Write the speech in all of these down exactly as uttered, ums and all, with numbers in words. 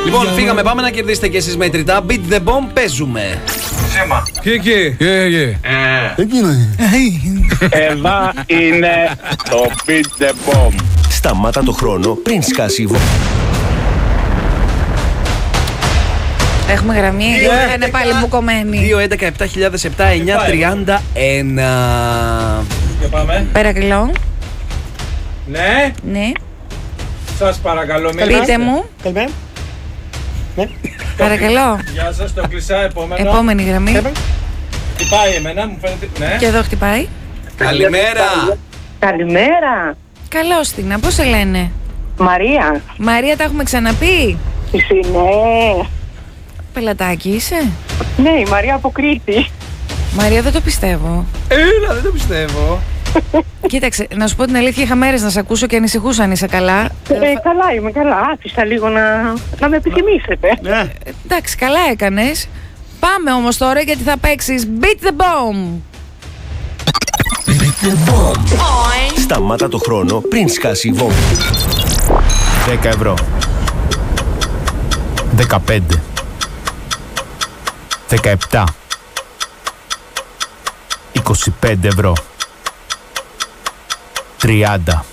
Λοιπόν, φύγαμε, πάμε να κερδίσετε και εσείς μετρητά. Beat the bomb, παίζουμε. Σέμα. Και εκεί. Εκείνο είναι. Εδώ είναι το Beat the Bomb. Σταμάτα το χρόνο πριν σκάσει η βόμβα. Έχουμε γραμμή, είναι πάλι μπουκωμένη. δύο έντεκα επτά χιλιάδες επτά εννιά τριάντα ένα. Και πάμε. Παρακαλώ. Ναι, Ναι, σας παρακαλώ. πείτε μου. Καλημέρα. Παρακαλώ. Γεια σας, το κλεισά, επόμενο. Επόμενη γραμμή. Τι πάει εμένα, μου φαίνεται. Ναι. Και εδώ χτυπάει. Καλημέρα. Καλημέρα. Καλώς την, πώς σε λένε? Μαρία. Μαρία, τα έχουμε ξαναπεί. Εσύ, ναι. Πελατάκι είσαι? Ναι, η Μαρία από Κρήτη. Μαρία, δεν το πιστεύω. Έλα, δεν το πιστεύω. Κοίταξε, να σου πω την αλήθεια, είχα μέρες να σε ακούσω και ανησυχούσα αν είσαι καλά. Ε, καλά είμαι, καλά. Άφησα λίγο να, να με επιθυμήσετε. Ε, εντάξει, καλά έκανες. Πάμε όμως τώρα γιατί θα παίξεις Beat the Bomb. Σταμάτα το χρόνο πριν σκάσει η βόμβα. δέκα ευρώ. δεκαπέντε. δεκαεπτά. είκοσι πέντε ευρώ. τριάντα.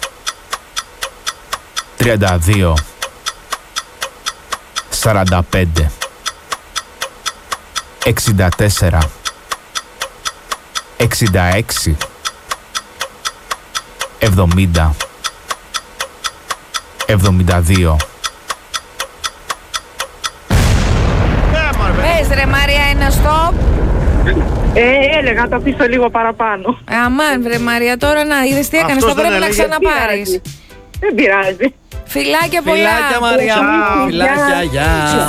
τριάντα δύο. σαράντα πέντε. εξήντα τέσσερα. εξήντα έξι. εβδομήντα. εβδομήντα δύο. Πες ρε Μαρία, ένα stop. Ε, έλεγα να το αφήσω λίγο παραπάνω. Αμάν βρε Μαρία, τώρα να είδες τι έκανες, το πρέπει να ξαναπάρεις. Δεν πειράζει. Φιλάκια πολλά. Φιλάκια, Μαρία μου. Φιλάκια, γεια.